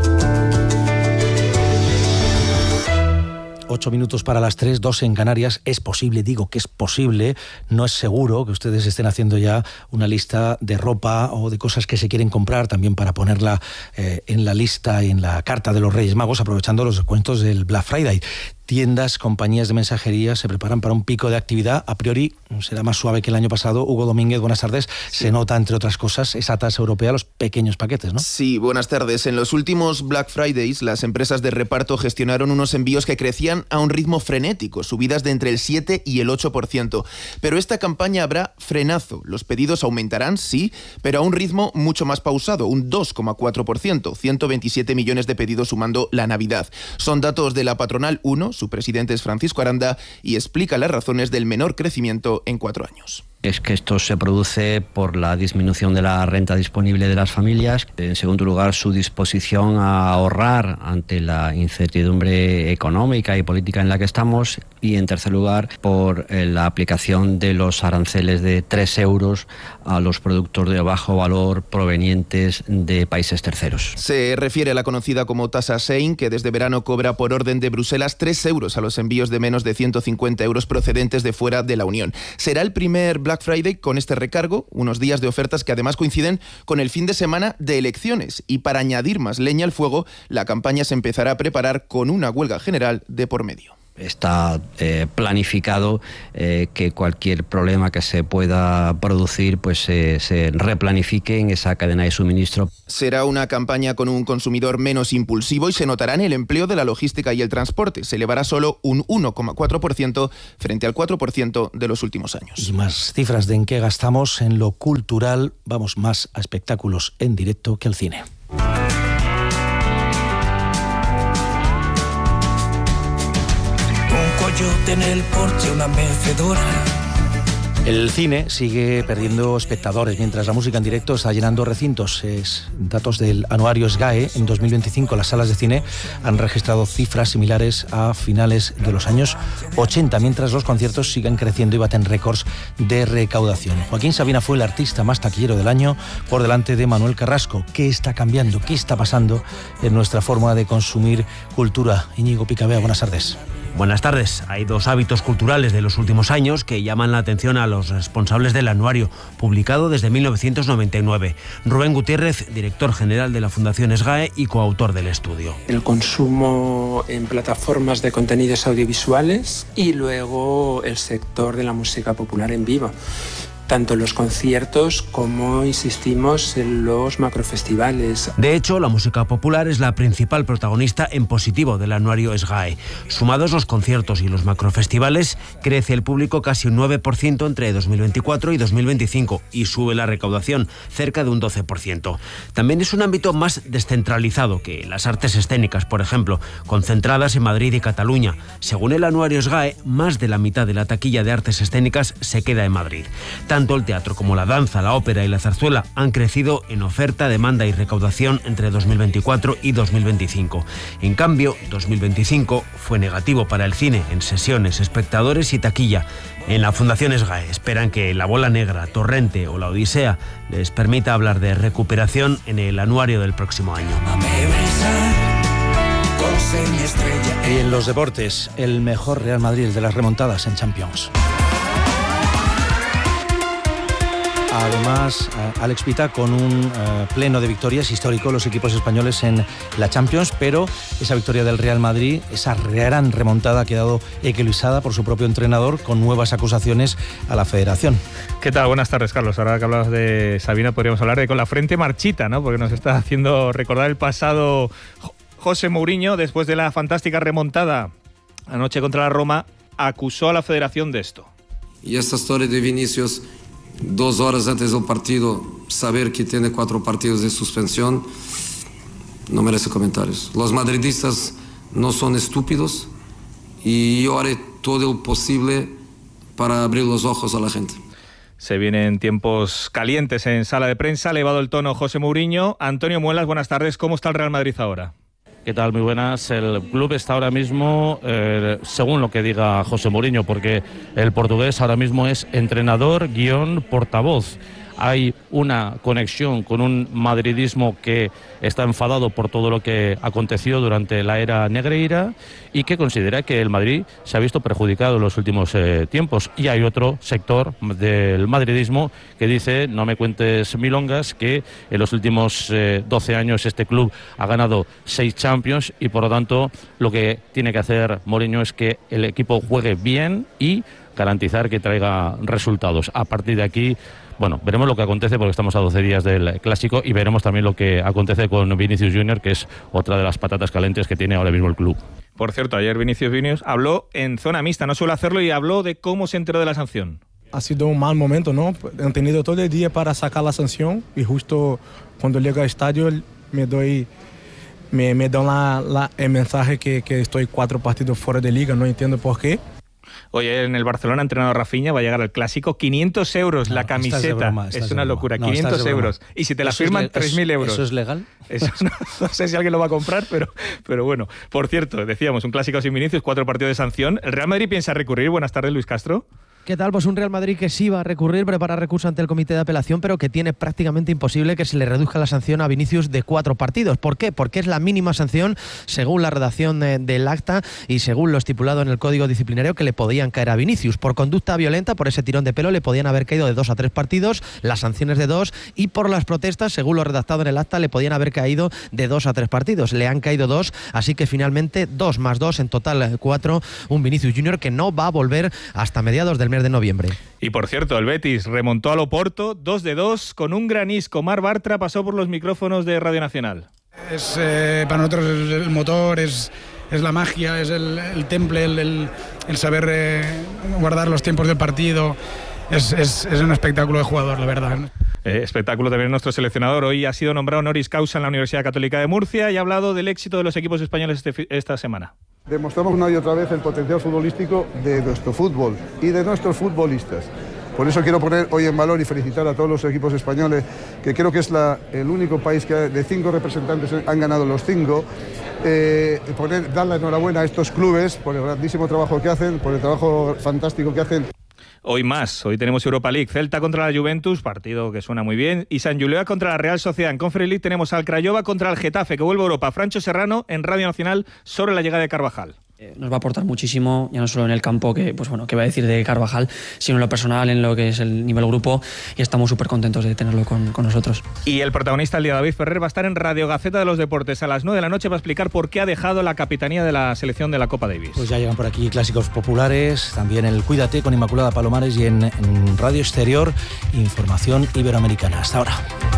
8 minutos para las 3, 2 en Canarias. Es posible, digo que es posible, no es seguro que ustedes estén haciendo ya una lista de ropa o de cosas que se quieren comprar también para ponerla en la lista y en la carta de los Reyes Magos, aprovechando los descuentos del Black Friday. tiendas, compañías de mensajería se preparan para un pico de actividad. A priori será más suave que el año pasado. Hugo Domínguez, buenas tardes. Sí. Se nota, entre otras cosas, esa tasa europea a los pequeños paquetes, ¿no? Sí, buenas tardes. En los últimos Black Fridays, las empresas de reparto gestionaron unos envíos que crecían a un ritmo frenético, subidas de entre el 7 y el 8%. Pero esta campaña habrá frenazo. Los pedidos aumentarán, sí, pero a un ritmo mucho más pausado, un 2,4%, 127 millones de pedidos sumando la Navidad. Son datos de la patronal 1, su presidente es Francisco Aranda, y explica las razones del menor crecimiento en 4 años. Es que esto se produce por la disminución de la renta disponible de las familias. En segundo lugar, su disposición a ahorrar ante la incertidumbre económica y política en la que estamos. Y en tercer lugar, por la aplicación de los aranceles de 3 euros a los productos de bajo valor provenientes de países terceros. Se refiere a la conocida como tasa Sein, que desde verano cobra por orden de Bruselas 3 euros a los envíos de menos de 150 euros procedentes de fuera de la Unión. Será el primer Black Friday con este recargo, unos días de ofertas que además coinciden con el fin de semana de elecciones. Y para añadir más leña al fuego, la campaña se empezará a preparar con una huelga general de por medio. Está planificado que cualquier problema que se pueda producir pues se replanifique en esa cadena de suministro. Será una campaña con un consumidor menos impulsivo y se notará en el empleo de la logística y el transporte. Se elevará solo un 1,4% frente al 4% de los últimos años. Y más cifras de en qué gastamos en lo cultural. Vamos más a espectáculos en directo que al cine. En el porche, una mecedora. El cine sigue perdiendo espectadores, mientras la música en directo está llenando recintos. Datos del anuario SGAE, en 2025 las salas de cine han registrado cifras similares a finales de los años 80, mientras los conciertos siguen creciendo y baten récords de recaudación. Joaquín Sabina fue el artista más taquillero del año, por delante de Manuel Carrasco. ¿Qué está cambiando? ¿Qué está pasando en nuestra forma de consumir cultura? Íñigo Picabea, buenas tardes. Buenas tardes. Hay 2 hábitos culturales de los últimos años que llaman la atención a los responsables del anuario, publicado desde 1999. Rubén Gutiérrez, director general de la Fundación SGAE y coautor del estudio. El consumo en plataformas de contenidos audiovisuales y luego el sector de la música popular en vivo. Tanto en los conciertos como, insistimos, en los macrofestivales. De hecho, la música popular es la principal protagonista en positivo del anuario SGAE. Sumados los conciertos y los macrofestivales, crece el público casi un 9% entre 2024 y 2025 y sube la recaudación cerca de un 12%. También es un ámbito más descentralizado que las artes escénicas, por ejemplo, concentradas en Madrid y Cataluña. Según el anuario SGAE, más de la mitad de la taquilla de artes escénicas se queda en Madrid. Tanto el teatro como la danza, la ópera y la zarzuela han crecido en oferta, demanda y recaudación entre 2024 y 2025. En cambio, 2025 fue negativo para el cine en sesiones, espectadores y taquilla. En la Fundación SGAE esperan que La Bola Negra, Torrente o La Odisea les permita hablar de recuperación en el anuario del próximo año. Y en los deportes, el mejor Real Madrid, el de las remontadas en Champions. Además, Alex Pita con un pleno de victorias histórico los equipos españoles en la Champions, pero esa victoria del Real Madrid, esa gran remontada ha quedado eclipsada por su propio entrenador con nuevas acusaciones a la Federación. ¿Qué tal? Buenas tardes, Carlos. Ahora que hablabas de Sabina, podríamos hablar de con la frente marchita, ¿no? Porque nos está haciendo recordar el pasado José Mourinho, después de la fantástica remontada anoche contra la Roma, acusó a la Federación de esto. Y esta historia de Vinicius, 2 horas antes del partido, saber que tiene 4 partidos de suspensión, no merece comentarios. Los madridistas no son estúpidos y yo haré todo lo posible para abrir los ojos a la gente. Se vienen tiempos calientes en sala de prensa, ha elevado el tono José Mourinho. Antonio Muelas, buenas tardes. ¿Cómo está el Real Madrid ahora? ¿Qué tal? Muy buenas. El club está ahora mismo, según lo que diga José Mourinho, porque el portugués ahora mismo es entrenador / portavoz. hay una conexión con un madridismo que está enfadado por todo lo que aconteció durante la era Negreira y que considera que el Madrid se ha visto perjudicado en los últimos tiempos. Y hay otro sector del madridismo que dice, no me cuentes milongas, que en los últimos 12 años este club ha ganado 6 Champions y por lo tanto lo que tiene que hacer Mourinho es que el equipo juegue bien y garantizar que traiga resultados. A partir de aquí, bueno, veremos lo que acontece porque estamos a 12 días del Clásico y veremos también lo que acontece con Vinicius Junior, que es otra de las patatas calientes que tiene ahora mismo el club. Por cierto, ayer Vinicius Junior habló en zona mixta, no suele hacerlo, y habló de cómo se enteró de la sanción. Ha sido un mal momento, ¿no? He tenido todo el día para sacar la sanción y justo cuando llego al estadio me dan el mensaje que estoy 4 partidos fuera de liga, no entiendo por qué. Oye, en el Barcelona ha entrenado a Rafinha, va a llegar al Clásico, 500 euros la camiseta, es una locura, 500 euros. Y si te la firman, 3.000 euros. ¿Eso es legal? Eso no sé si alguien lo va a comprar, pero bueno. Por cierto, decíamos, un Clásico sin Vinicius, 4 partidos de sanción. ¿El Real Madrid piensa recurrir? Buenas tardes, Luis Castro. ¿Qué tal? Pues un Real Madrid que sí va a recurrir, prepara recurso ante el comité de apelación, pero que tiene prácticamente imposible que se le reduzca la sanción a Vinicius de 4 partidos. ¿Por qué? Porque es la mínima sanción según la redacción del acta y según lo estipulado en el código disciplinario que le podían caer a Vinicius. Por conducta violenta, por ese tirón de pelo, le podían haber caído de 2 a 3 partidos, las sanciones de 2, y por las protestas, según lo redactado en el acta, le podían haber caído de 2 a 3 partidos. Le han caído 2, así que finalmente 2 más 2, en total 4, un Vinicius Junior que no va a volver hasta mediados del mes de noviembre. Y por cierto, el Betis remontó al Oporto 2-2 con un gran Isco. Mar Bartra pasó por los micrófonos de Radio Nacional. Para nosotros el motor, es la magia, es el temple, el saber guardar los tiempos del partido. Es un espectáculo de jugador, la verdad. Espectáculo también nuestro seleccionador. Hoy ha sido nombrado honoris causa en la Universidad Católica de Murcia y ha hablado del éxito de los equipos españoles esta semana. Demostramos una y otra vez el potencial futbolístico de nuestro fútbol y de nuestros futbolistas. Por eso quiero poner hoy en valor y felicitar a todos los equipos españoles, que creo que es el único país que de 5 representantes han ganado los 5. Dar la enhorabuena a estos clubes por el grandísimo trabajo que hacen, por el trabajo fantástico que hacen. Hoy tenemos Europa League, Celta contra la Juventus, partido que suena muy bien, y San Julián contra la Real Sociedad. En Conference League tenemos al Craiova contra el Getafe, que vuelve a Europa. Francho Serrano en Radio Nacional sobre la llegada de Carvajal. Nos va a aportar muchísimo, ya no solo en el campo, que va a decir de Carvajal, sino en lo personal, en lo que es el nivel grupo, y estamos súper contentos de tenerlo con nosotros. Y el protagonista, el día David Ferrer, va a estar en Radio Gaceta de los Deportes a las 9 de la noche para explicar por qué ha dejado la capitanía de la selección de la Copa Davis. Pues ya llegan por aquí clásicos populares, también el Cuídate con Inmaculada Palomares, y en Radio Exterior, información iberoamericana. Hasta ahora.